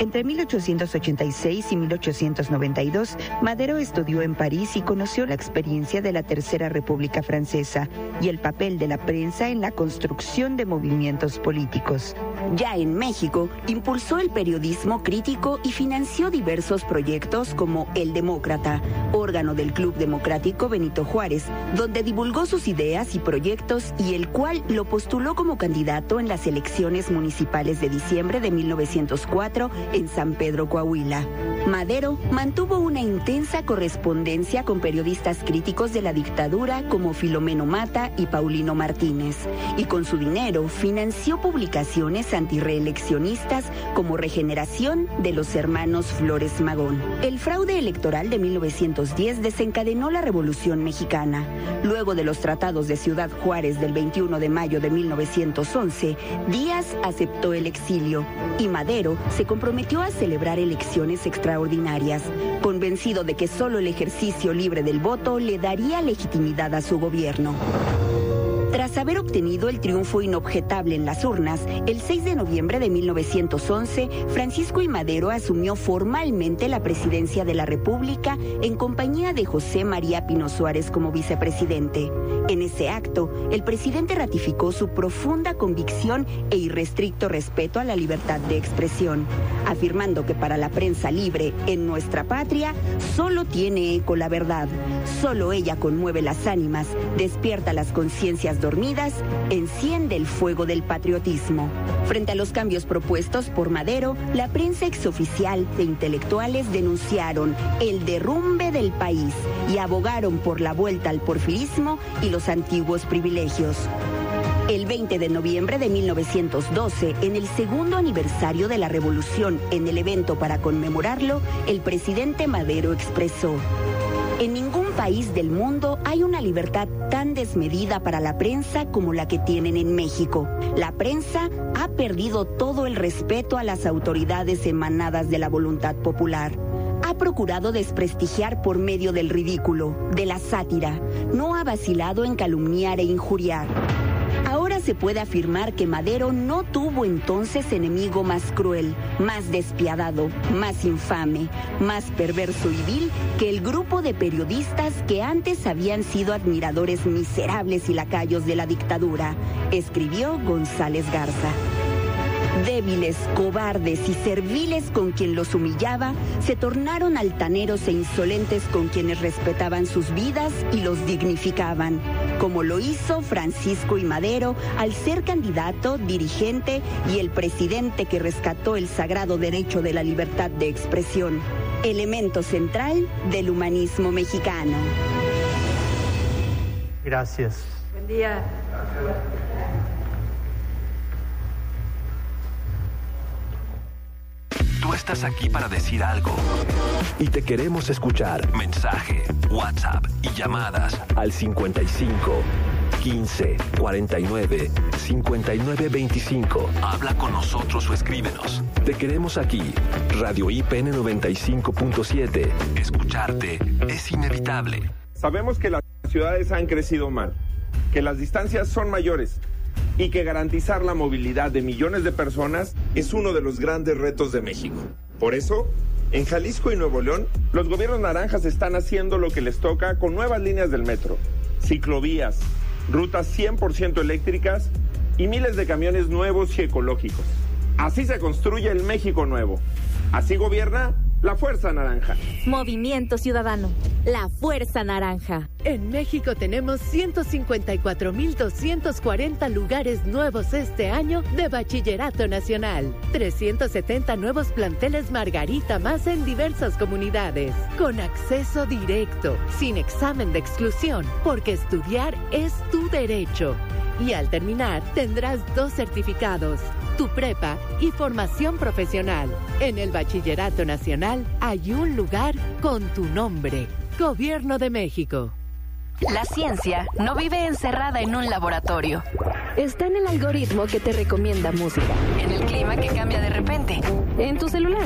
Entre 1886 y 1892, Madero estudió en París y conoció la experiencia de la Tercera República Francesa y el papel de la prensa en la construcción de movimientos políticos. Ya en México, impulsó el periodismo crítico y financió diversos proyectos como El Demócrata, órgano del Club Democrático Benito Juárez, donde divulgó sus ideas y proyectos y el cual lo postuló como candidato en las elecciones municipales de diciembre de 1904 en San Pedro, Coahuila. Madero mantuvo una intensa correspondencia con periodistas críticos de la dictadura como Filomeno Mata y Paulino Martínez, y con su dinero financió publicaciones antirreeleccionistas como Regeneración de los hermanos Flores Magón. El fraude electoral de 1910 desencadenó la Revolución Mexicana. Luego de los tratados de Ciudad Juárez del 21 de mayo de 1911, Díaz aceptó el exilio y Madero se comprometió a celebrar elecciones extraordinarias, convencido de que solo el ejercicio libre del voto le daría legitimidad a su gobierno. Tras haber obtenido el triunfo inobjetable en las urnas, el 6 de noviembre de 1911, Francisco I. Madero asumió formalmente la presidencia de la República en compañía de José María Pino Suárez como vicepresidente. En ese acto, el presidente ratificó su profunda convicción e irrestricto respeto a la libertad de expresión, afirmando que para la prensa libre en nuestra patria solo tiene eco la verdad, solo ella conmueve las ánimas, despierta las conciencias dormidas, enciende el fuego del patriotismo. Frente a los cambios propuestos por Madero, la prensa exoficial e intelectuales denunciaron el derrumbe del país y abogaron por la vuelta al porfirismo y los antiguos privilegios. El 20 de noviembre de 1912, en el segundo aniversario de la Revolución, en el evento para conmemorarlo, el presidente Madero expresó: en ningún país del mundo hay una libertad tan desmedida para la prensa como la que tienen en México. La prensa ha perdido todo el respeto a las autoridades emanadas de la voluntad popular. Ha procurado desprestigiar por medio del ridículo, de la sátira. No ha vacilado en calumniar e injuriar. Ahora se puede afirmar que Madero no tuvo entonces enemigo más cruel, más despiadado, más infame, más perverso y vil que el grupo de periodistas que antes habían sido admiradores miserables y lacayos de la dictadura, escribió González Garza. Débiles, cobardes y serviles con quien los humillaba, se tornaron altaneros e insolentes con quienes respetaban sus vidas y los dignificaban, como lo hizo Francisco I. Madero al ser candidato, dirigente y el presidente que rescató el sagrado derecho de la libertad de expresión, elemento central del humanismo mexicano. Gracias. Buen día. Tú estás aquí para decir algo y te queremos escuchar. Mensaje, WhatsApp y llamadas al 55 15 49 59 25. Habla con nosotros o escríbenos. Te queremos aquí. Radio IPN 95.7. Escucharte es inevitable. Sabemos que las ciudades han crecido mal, que las distancias son mayores y que garantizar la movilidad de millones de personas es uno de los grandes retos de México. Por eso, en Jalisco y Nuevo León, los gobiernos naranjas están haciendo lo que les toca con nuevas líneas del metro, ciclovías, rutas 100% eléctricas y miles de camiones nuevos y ecológicos. Así se construye el México nuevo. Así gobierna la Fuerza Naranja. Movimiento Ciudadano, la Fuerza Naranja. En México tenemos 154,240 lugares nuevos este año de Bachillerato Nacional. 370 nuevos planteles Margarita más en diversas comunidades. Con acceso directo, sin examen de exclusión, porque estudiar es tu derecho. Y al terminar, tendrás 2 certificados, tu prepa y formación profesional. En el Bachillerato Nacional hay un lugar con tu nombre. Gobierno de México. La ciencia no vive encerrada en un laboratorio. Está en el algoritmo que te recomienda música. En el clima que cambia de repente. En tu celular.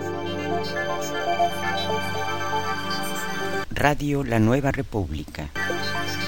Radio La Nueva República.